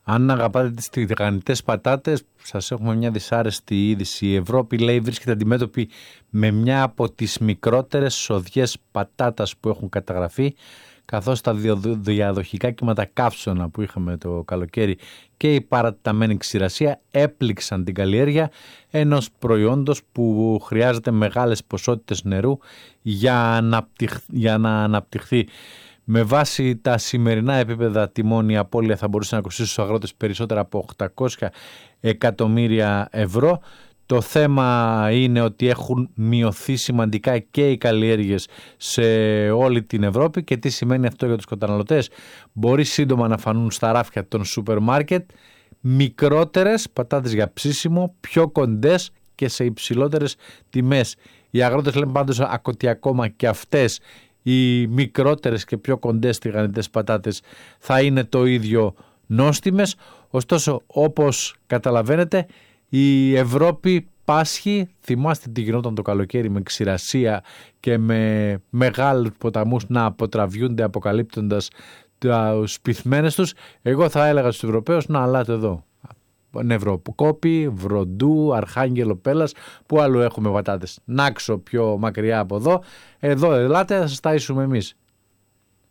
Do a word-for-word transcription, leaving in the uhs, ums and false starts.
Αν αγαπάτε τις τηγανιτές πατάτες, σας έχουμε μια δυσάρεστη είδηση. Η Ευρώπη, λέει, βρίσκεται αντιμέτωπη με μια από τις μικρότερες σοδιές πατάτας που έχουν καταγραφεί, καθώς τα διαδοχικά κύματα καύσωνα που είχαμε το καλοκαίρι και η παρατεταμένη ξηρασία έπληξαν την καλλιέργεια ενός προϊόντος που χρειάζεται μεγάλες ποσότητες νερού για, αναπτυχ... για να αναπτυχθεί. Με βάση τα σημερινά επίπεδα τιμών, η απώλεια θα μπορούσε να κοστίσει στους αγρότες περισσότερα από οκτακόσια εκατομμύρια ευρώ. Το θέμα είναι ότι έχουν μειωθεί σημαντικά και οι καλλιέργειες σε όλη την Ευρώπη. Και τι σημαίνει αυτό για τους καταναλωτές? Μπορεί σύντομα να φανούν στα ράφια των σούπερ μάρκετ μικρότερες πατάτες για ψήσιμο, πιο κοντές και σε υψηλότερες τιμές. Οι αγρότες λένε πάντως ότι ακόμα και αυτές οι μικρότερες και πιο κοντές τηγανιτές πατάτες θα είναι το ίδιο νόστιμες. Ωστόσο, όπως καταλαβαίνετε, η Ευρώπη πάσχει. Θυμάστε τι γινόταν το καλοκαίρι με ξηρασία και με μεγάλους ποταμούς να αποτραβιούνται αποκαλύπτοντας τους πυθμένες τους. Εγώ θα έλεγα στους Ευρωπαίους να αλάτε εδώ. Νευροκόπη, Βροντού, Αρχάγγελο, Πέλας, που άλλο έχουμε πατάτες? Νάξο πιο μακριά από εδώ. Εδώ ελάτε, θα σας ταΐσουμε εμείς.